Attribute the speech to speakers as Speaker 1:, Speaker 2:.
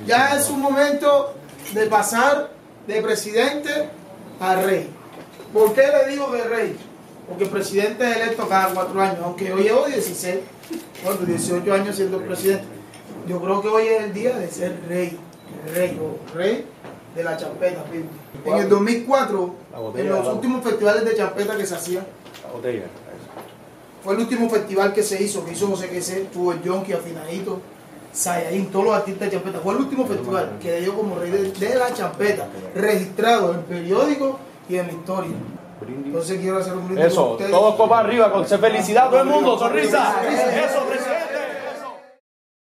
Speaker 1: Ya es un momento de pasar de presidente a rey. ¿Por qué le digo que rey? Porque el presidente es electo cada 4 años, aunque hoy llevo 16, 18 años siendo presidente. Yo creo que hoy es el día de ser rey de la champeta. En el 2004, en los últimos festivales de champeta que se hacían, fue el último festival que hizo José Quesé, tuvo el Yonki, Afinadito, Sayaín, todos los artistas de champeta. Fue el último festival que le dio como rey de la champeta, registrado en periódicos y en la historia. Entonces quiero hacer un brindis.
Speaker 2: Eso, todos copas arriba, con felicidad, todo el mundo, sonrisa. Eso, presidente.